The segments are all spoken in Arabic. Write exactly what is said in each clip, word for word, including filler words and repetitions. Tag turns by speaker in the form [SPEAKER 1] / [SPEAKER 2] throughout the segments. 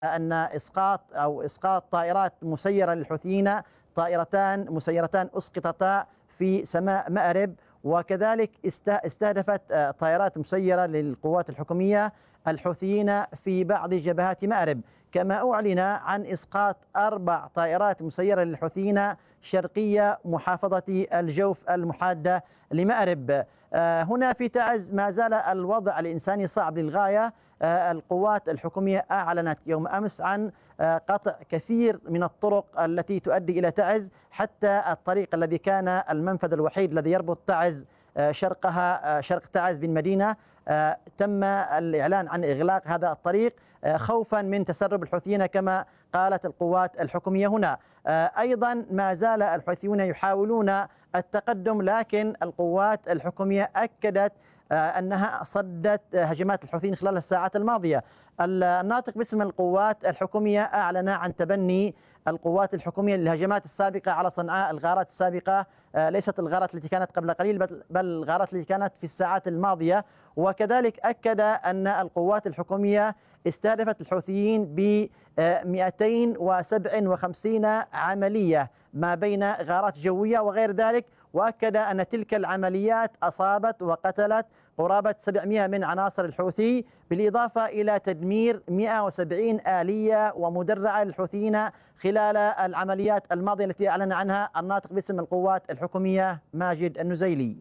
[SPEAKER 1] أن إسقاط أو إسقاط طائرات مسيرة للحوثيين، طائرتان مسيرتان أسقطتا في سماء مأرب، وكذلك استهدفت طائرات مسيرة للقوات الحكومية الحوثيين في بعض جبهات مأرب. كما أعلن عن إسقاط أربع طائرات مسيرة للحوثيين شرقية محافظة الجوف المحادة لمأرب. هنا في تعز ما زال الوضع الإنساني صعب للغاية. القوات الحكومية أعلنت يوم أمس عن قطع كثير من الطرق التي تؤدي إلى تعز، حتى الطريق الذي كان المنفذ الوحيد الذي يربط تعز شرقها شرق تعز بالمدينة تم الإعلان عن إغلاق هذا الطريق خوفا من تسرب الحوثيين كما قالت القوات الحكومية هنا. أيضا ما زال الحوثيون يحاولون التقدم، لكن القوات الحكومية أكدت أنها صدت هجمات الحوثيين خلال الساعات الماضية. الناطق باسم القوات الحكومية أعلن عن تبني القوات الحكومية للهجمات السابقة على صنعاء، الغارات السابقة ليست الغارات التي كانت قبل قليل بل الغارات التي كانت في الساعات الماضية. وكذلك أكد أن القوات الحكومية استهدفت الحوثيين ب مئتين وسبعة وخمسين عملية ما بين غارات جوية وغير ذلك، وأكد أن تلك العمليات أصابت وقتلت قرابة سبعمئة من عناصر الحوثي، بالإضافة إلى تدمير مئة وسبعين آلية ومدرعة للحوثيين خلال العمليات الماضية التي أعلن عنها الناطق باسم القوات الحكومية ماجد النزيلي.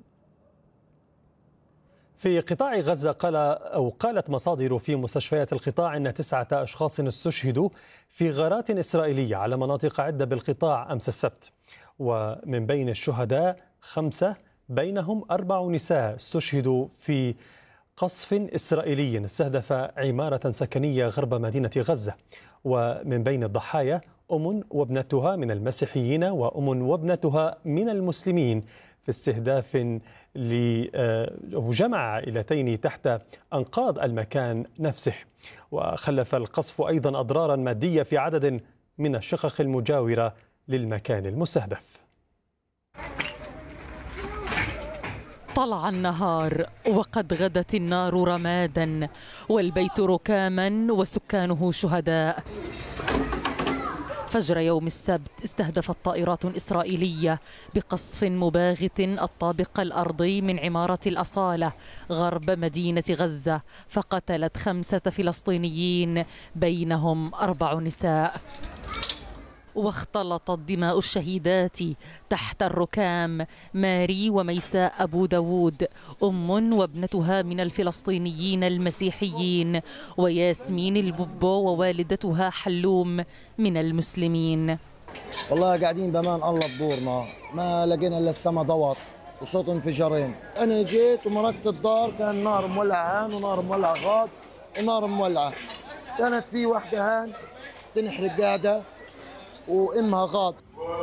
[SPEAKER 2] في قطاع غزة قال أو قالت مصادر في مستشفيات القطاع أن تسعة أشخاص استشهدوا في غارات إسرائيلية على مناطق عدة بالقطاع أمس السبت، ومن بين الشهداء خمسة بينهم أربع نساء استشهدوا في قصف إسرائيلي استهدف عمارة سكنية غرب مدينة غزة. ومن بين الضحايا أم وابنتها من المسيحيين وأم وابنتها من المسلمين في استهداف لجمع عائلتين تحت أنقاض المكان نفسه. وخلف القصف أيضا أضرارا مادية في عدد من الشقق المجاورة للمكان المستهدف.
[SPEAKER 3] طلع النهار وقد غدت النار رمادا والبيت ركاما وسكانه شهداء. فجر يوم السبت استهدفت طائرات إسرائيلية بقصف مباغت الطابق الأرضي من عمارة الأصالة غرب مدينة غزة، فقتلت خمسة فلسطينيين بينهم أربع نساء. واختلطت دماء الشهيدات تحت الركام ماري وميساء أبو داود أم وابنتها من الفلسطينيين المسيحيين، وياسمين الببو ووالدتها حلوم من المسلمين.
[SPEAKER 4] والله قاعدين بأمان الله بدورنا، ما لقينا إلا السما ضوت وصوت انفجارين. أنا جيت ومرقت الدار كان نار مولعة هان ونار مولعة غاد ونار مولعة، كانت في وحدة هان تنحرق قاعدة وإمها غاض.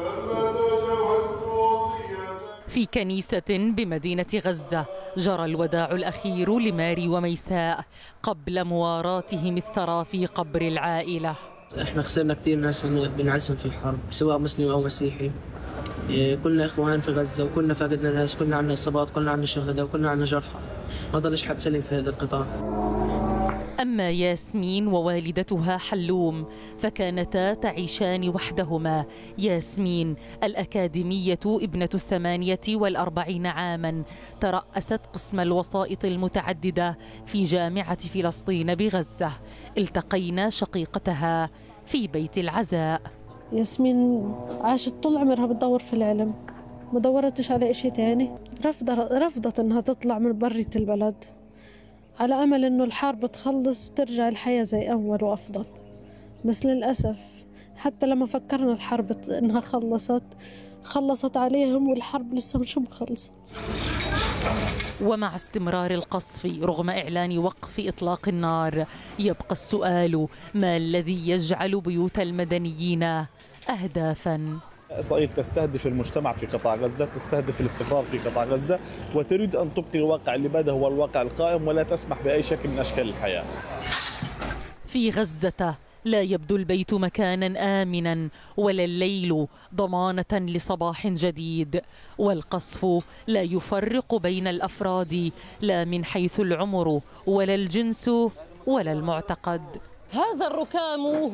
[SPEAKER 3] في كنيسة بمدينة غزة جرى الوداع الأخير لماري وميساء قبل مواراتهم الثرى في قبر العائلة.
[SPEAKER 5] احنا خسرنا كثير ناس بنعزهم في الحرب سواء مسلم أو مسيحي، كلنا إخوان في غزة وكلنا فقدنا ناس، كلنا عنا إصابات، كلنا عنا شهداء وكلنا عنا جرحى، ما ضلش حد سليم في هذا القطاع.
[SPEAKER 3] أما ياسمين ووالدتها حلوم فكانتا تعيشان وحدهما. ياسمين الأكاديمية ابنة الثمانية والأربعين عاما ترأست قسم الوسائط المتعددة في جامعة فلسطين بغزة. التقينا شقيقتها في بيت العزاء.
[SPEAKER 6] ياسمين عاشت طول عمرها بتدور في العلم، ما دورتش على إشي تاني، رفضت رفضت إنها تطلع من برية البلد على أمل إنه الحرب تخلص وترجع الحياة زي أول وأفضل. بس للأسف حتى لما فكرنا الحرب إنها خلصت خلصت عليهم والحرب لسه مش مخلصة.
[SPEAKER 3] ومع استمرار القصف رغم إعلان وقف إطلاق النار يبقى السؤال: ما الذي يجعل بيوت المدنيين أهدافاً؟
[SPEAKER 7] إسرائيل تستهدف المجتمع في قطاع غزة، تستهدف الاستقرار في قطاع غزة، وتريد أن تبقي الواقع اللي بدا هو الواقع القائم ولا تسمح بأي شكل من أشكال الحياة.
[SPEAKER 3] في غزة لا يبدو البيت مكانا آمنا ولا الليل ضمانة لصباح جديد، والقصف لا يفرق بين الأفراد لا من حيث العمر ولا الجنس ولا المعتقد. هذا الركام